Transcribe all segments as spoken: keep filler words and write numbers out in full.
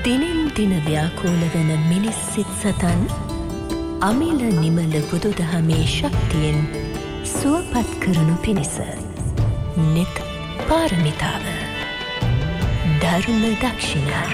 දිනෙන් දින ව්‍යාකූල වන මිනිස් සිත් සතන් අමිල නිමල බුදුදහමේ ශක්තියෙන් සුවපත් කරනු පිණිස නිත් පාරමිතාව ධර්ම දක්ෂිනා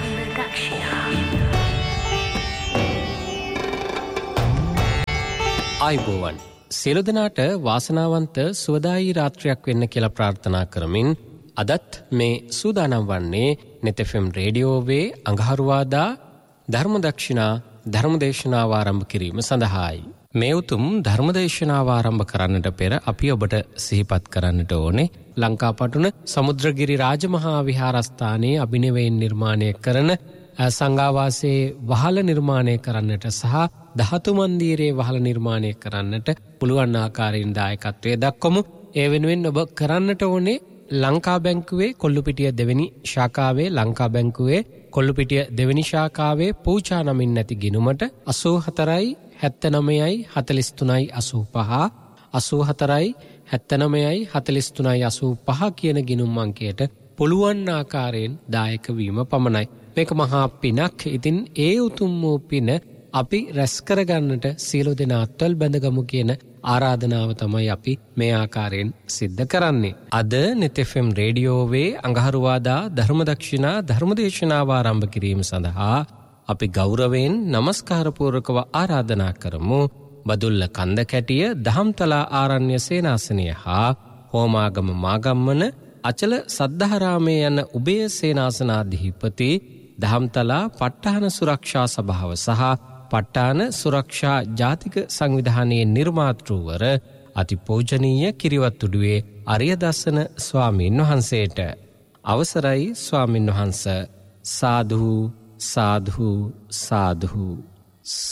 ආයුබෝවන් සියලු දෙනාට වාසනාවන්ත සුවදායි රාත්‍රියක් වෙන්න කියලා ප්‍රාර්ථනා කරමින් අදත් මේ සූදානම් වන්නේ නෙත් එෆ් එම් රේඩියෝවේ අඟහරුවාදා ධර්ම දක්ෂිනා ධර්මදේශනාව ආරම්භ කිරීම සඳහායි. මේ උතුම් ධර්මදේශනාව ආරම්භ කරන්නට පෙර අපි ඔබට සිහිපත් කරන්නට ඕනේ ලංකාපටුන සමුද්‍රගිරි රාජමහා විහාරස්ථානයේ අභිනවයෙන් නිර්මාණය කරන සංඝාවාසයේ වහල නිර්මාණය කරන්නට සහ ධාතු මන්දිරයේ වහල නිර්මාණය කරන්නට පුළුවන් ආකාරයෙන් දායකත්වයේ දක්වමු. ඒ වෙනුවෙන් ඔබ කරන්නට ඕනේ ලංකා බැංකුවේ කොල්ලුපිටිය දෙවෙනි ශාඛාවේ ලංකා බැංකුවේ කොල්ලුපිටිය දෙවෙනි ශාඛාවේ පූජා නමින් නැති ගිණුමට අසූ හතරයි හැත්තෑනවයයි හතළිස් තුනයි අසූ පහ අසූ හතරයි හැත්තෑනවයයි හතළිස් තුනයි අසූ පහ කියන ගිණුම් අංකයට පුළුවන් ආකාරයෙන් දායක වීම පමණයි. මේක මහා පිනක්. ඉතින් ඒ උතුම් වූ පින අපි රැස් කරගන්නට සියලු දෙනා අත්වල් බැඳගමු කියන ආරාධනාව තමයි අපි මේ ආකාරයෙන් සිද්ධ කරන්නේ. අද නෙත් එෆ් එම් රේඩියෝවේ අඟහරුවාදා ධර්මදක්ෂිනා ධර්මදේශනාව ආරම්භ කිරීම සඳහා අපි ගෞරවයෙන් නමස්කාරපූර්වකව ආරාධනා කරමු. බදුල්ල කන්ද කැටිය දහම්තලා ආරණ්‍ය සේනාසනය හා හෝමාගම මාගම්මන අචල සද්ධාරාමයේ යන උභය සේනාසනාධිපති දහම්තලා ප ဋ ාහන සුරක්ෂා සභාව සහ ප ဋ ාහන සුරක්ෂා ජාතික සංවිධානයේ නිර්මාතෘවර අතිපූජනීය කිරිවත්තුඩුවේ අරියදස්සන ස්වාමීන් වහන්සේට අවසරයි ස්වාමින් වහන්ස. සාදු සාදු සාදු.